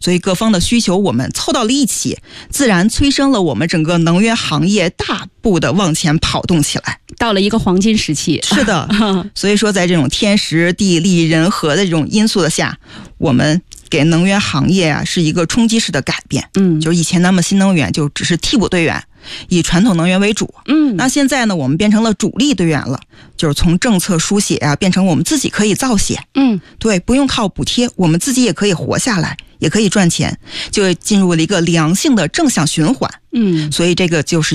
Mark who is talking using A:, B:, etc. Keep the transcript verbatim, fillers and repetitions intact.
A: 所以各方的需求我们凑到了一起，自然催生了我们整个能源行业大步的往前跑动起来，
B: 到了一个黄金时期。
A: 是的，所以说在这种天时地利人和的这种因素的下，我们给能源行业啊是一个冲击式的改变。
B: 嗯，
A: 就是以前咱们新能源就只是替补队员，以传统能源为主。
B: 嗯，
A: 那现在呢，我们变成了主力队员了，就是从政策书写啊，变成我们自己可以造血。
B: 嗯，
A: 对，不用靠补贴，我们自己也可以活下来，也可以赚钱，就进入了一个良性的正向循环。
B: 嗯，
A: 所以这个就是